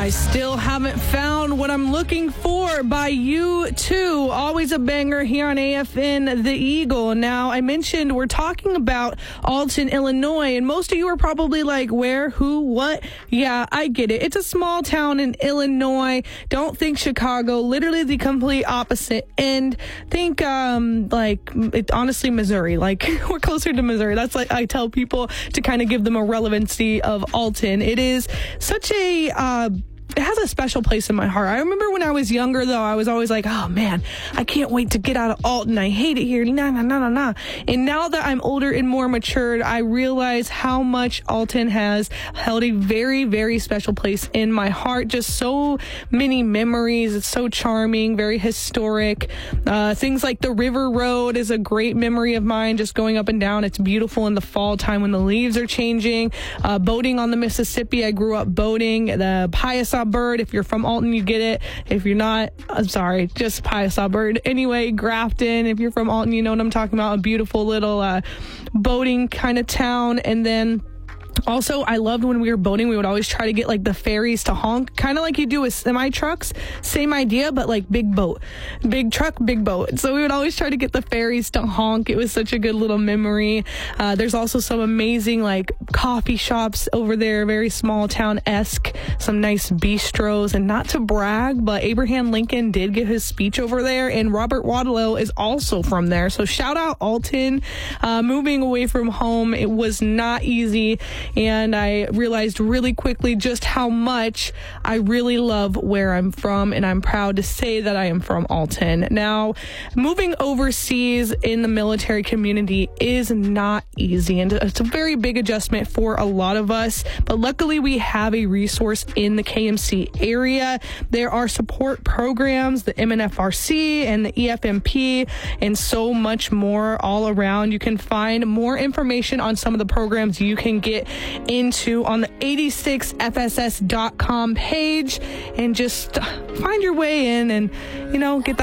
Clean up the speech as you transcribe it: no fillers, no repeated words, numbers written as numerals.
I still haven't found what I'm looking for by U2. Always a banger here on AFN The Eagle. Now, I mentioned we're talking about Alton, Illinois, and most of you are probably like, where, who, what? Yeah, I get it. It's a small town in Illinois. Don't think Chicago. Literally the complete opposite end. Think, honestly, Missouri. Like, we're closer to Missouri. That's like I tell people to kind of give them a relevancy of Alton. It is such a it has a special place in my heart. I remember when I was younger, though, I was always like, oh, man, I can't wait to get out of Alton. I hate it here. Nah. And now that I'm older and more matured, I realize how much Alton has held a very, very special place in my heart. Just so many memories. It's so charming, very historic. Things like the River Road is a great memory of mine, just going up and down. It's beautiful in the fall time when the leaves are changing. Boating on the Mississippi. I grew up boating. The Piasa Bird. If you're from Alton, you get it. If you're not, I'm sorry, just Piasa Bird. Anyway, Grafton, if you're from Alton, you know what I'm talking about. A beautiful little boating kind of town. And then also, I loved when we were boating, we would always try to get like the ferries to honk, kind of like you do with semi trucks. Same idea, but like big boat, big truck, big boat. So we would always try to get the ferries to honk. It was such a good little memory. There's also some amazing like coffee shops over there, very small town-esque, some nice bistros. And not to brag, but Abraham Lincoln did give his speech over there, and Robert Wadlow is also from there. So shout out Alton. Moving away from home, it was not easy. And I realized really quickly just how much I really love where I'm from, and I'm proud to say that I am from Alton. Now, moving overseas in the military community is not easy, and it's a very big adjustment for a lot of us, but luckily we have a resource in the KMC area. There are support programs, the MNFRC and the EFMP, and so much more all around. You can find more information on some of the programs you can get into on the 86fss.com page, and just find your way in and, get that